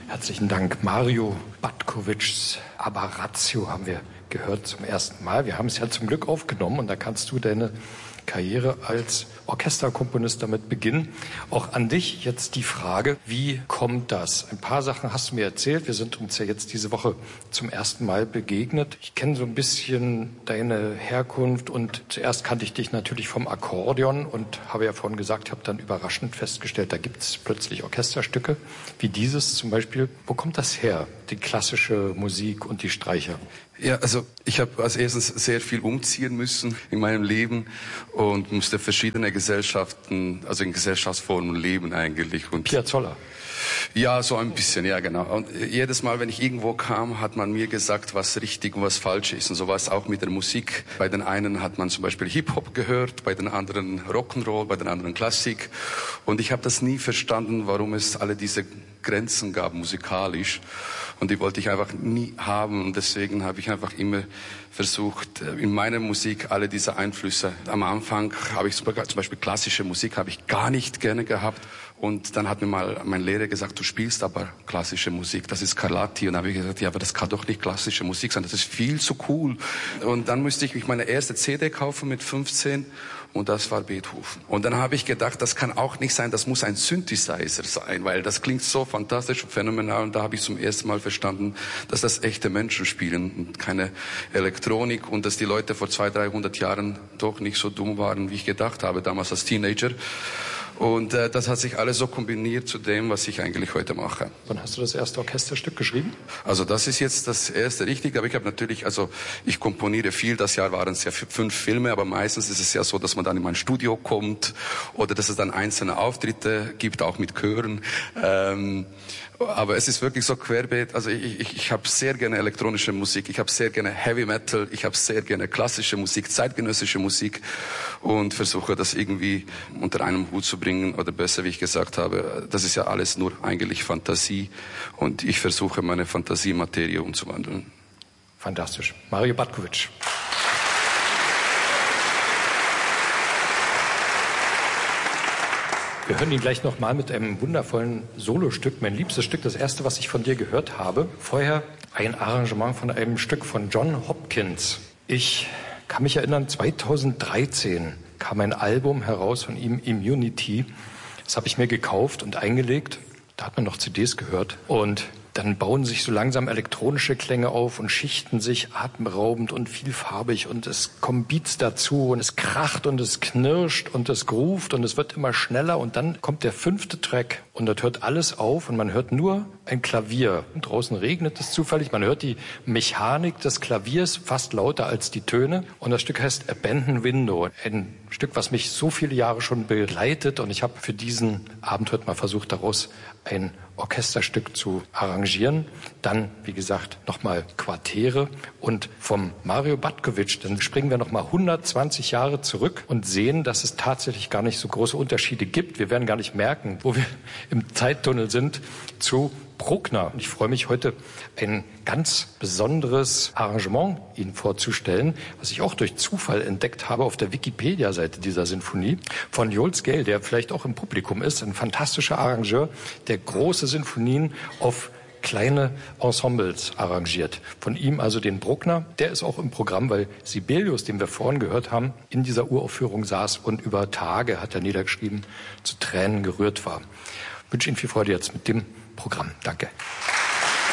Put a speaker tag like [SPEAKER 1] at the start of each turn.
[SPEAKER 1] Herzlichen Dank. Mario Batkovics Aberratio haben wir gehört zum ersten Mal. Wir haben es ja zum Glück aufgenommen und da kannst du deine Karriere als Orchesterkomponist damit beginnen. Auch an dich jetzt die Frage, wie kommt das? Ein paar Sachen hast du mir erzählt. Wir sind uns ja jetzt diese Woche zum ersten Mal begegnet. Ich kenne so ein bisschen deine Herkunft und zuerst kannte ich dich natürlich vom Akkordeon und habe ja vorhin gesagt, ich habe dann überraschend festgestellt, da gibt es plötzlich Orchesterstücke wie dieses zum Beispiel. Wo kommt das her, die klassische Musik und die Streicher?
[SPEAKER 2] Ja, also ich habe als erstes sehr viel umziehen müssen in meinem Leben und musste verschiedene Gesellschaften, also in Gesellschaftsformen leben eigentlich. Und
[SPEAKER 1] Piazzolla.
[SPEAKER 2] Ja, so ein bisschen, ja genau. Und jedes Mal, wenn ich irgendwo kam, hat man mir gesagt, was richtig und was falsch ist. Und so war es auch mit der Musik. Bei den einen hat man zum Beispiel Hip-Hop gehört, bei den anderen Rock'n'Roll, bei den anderen Klassik. Und ich habe das nie verstanden, warum es alle diese Grenzen gab musikalisch. Und die wollte ich einfach nie haben. Und deswegen habe ich einfach immer versucht, in meiner Musik alle diese Einflüsse. Am Anfang habe ich zum Beispiel klassische Musik habe ich gar nicht gerne gehabt. Und dann hat mir mal mein Lehrer gesagt, du spielst aber klassische Musik, das ist Scarlatti. Und dann habe ich gesagt, ja, aber das kann doch nicht klassische Musik sein, das ist viel zu cool. Und dann musste ich mich meine erste CD kaufen mit 15 und das war Beethoven. Und dann habe ich gedacht, das kann auch nicht sein, das muss ein Synthesizer sein, weil das klingt so fantastisch und phänomenal. Und da habe ich zum ersten Mal verstanden, dass das echte Menschen spielen und keine Elektronik und dass die Leute vor 200, 300 Jahren doch nicht so dumm waren, wie ich gedacht habe, damals als Teenager. Und das hat sich alles so kombiniert zu dem, was ich eigentlich heute mache.
[SPEAKER 1] Wann hast du das erste Orchesterstück geschrieben?
[SPEAKER 2] Also das ist jetzt das erste richtig, aber ich habe natürlich, also ich komponiere viel, das Jahr waren es ja 5 Filme, aber meistens ist es ja so, dass man dann in mein Studio kommt oder dass es dann einzelne Auftritte gibt, auch mit Chören. Aber es ist wirklich so querbeet, also ich habe sehr gerne elektronische Musik, ich habe sehr gerne Heavy Metal, ich habe sehr gerne klassische Musik, zeitgenössische Musik und versuche das irgendwie unter einem Hut zu bringen oder besser, wie ich gesagt habe, das ist ja alles nur eigentlich Fantasie und ich versuche meine Fantasie in Materie umzuwandeln.
[SPEAKER 1] Fantastisch. Mario Batkovic. Wir hören ihn gleich nochmal mit einem wundervollen Solostück, mein liebstes Stück, das erste, was ich von dir gehört habe. Vorher ein Arrangement von einem Stück von John Hopkins. Ich kann mich erinnern, 2013 kam ein Album heraus von ihm, Immunity. Das habe ich mir gekauft und eingelegt. Da hat man noch CDs gehört. Und dann bauen sich so langsam elektronische Klänge auf und schichten sich atemberaubend und vielfarbig und es kommen Beats dazu und es kracht und es knirscht und es groovt und es wird immer schneller und dann kommt der 5. Track und dort hört alles auf und man hört nur ein Klavier. Und draußen regnet es zufällig, man hört die Mechanik des Klaviers fast lauter als die Töne und das Stück heißt Abandoned Window, ein Stück, was mich so viele Jahre schon begleitet und ich habe für diesen Abend heute mal versucht, daraus ein Orchesterstück zu arrangieren. Dann, wie gesagt, nochmal Quartäre und vom Mario Batkovic, dann springen wir nochmal 120 Jahre zurück und sehen, dass es tatsächlich gar nicht so große Unterschiede gibt. Wir werden gar nicht merken, wo wir im Zeittunnel sind, zu Bruckner. Und ich freue mich heute, ein ganz besonderes Arrangement Ihnen vorzustellen, was ich auch durch Zufall entdeckt habe auf der Wikipedia-Seite dieser Sinfonie von Jules Gale, der vielleicht auch im Publikum ist, ein fantastischer Arrangeur, der große Sinfonien auf kleine Ensembles arrangiert. Von ihm also den Bruckner, der ist auch im Programm, weil Sibelius, den wir vorhin gehört haben, in dieser Uraufführung saß und über Tage, hat er niedergeschrieben, zu Tränen gerührt war. Ich wünsche Ihnen viel Freude jetzt mit dem Programm. Danke.